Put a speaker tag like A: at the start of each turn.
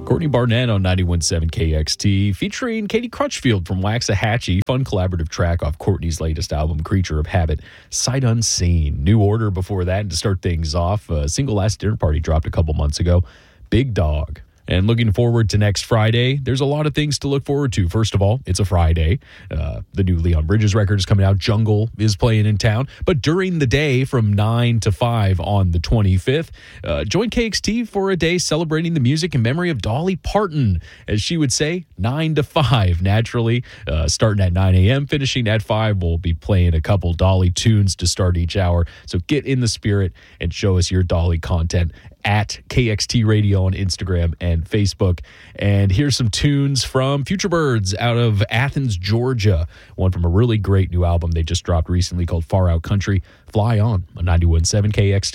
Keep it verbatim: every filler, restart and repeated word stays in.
A: Courtney Barnett on ninety-one point seven K X T, featuring Katie Crutchfield from Waxahachie. Fun collaborative track off Courtney's latest album, Creature of Habit, Sight Unseen. New Order before that, and to start things off, a single Last Dinner Party dropped a couple months ago, Big Dog. And looking forward to next Friday, there's a lot of things to look forward to. First of all, it's a Friday. Uh, the new Leon Bridges record is coming out. Jungle is playing in town. But during the day from nine to five on the twenty-fifth, uh, join K X T for a day celebrating the music and memory of Dolly Parton. As she would say, nine to five, naturally. Uh, starting at nine a.m., finishing at five. We'll be playing a couple Dolly tunes to start each hour. So get in the spirit and show us your Dolly content at K X T Radio on Instagram and Facebook. And here's some tunes from Future Birds out of Athens, Georgia. One from a really great new album they just dropped recently called Far Out Country. Fly On on ninety-one point seven K X T.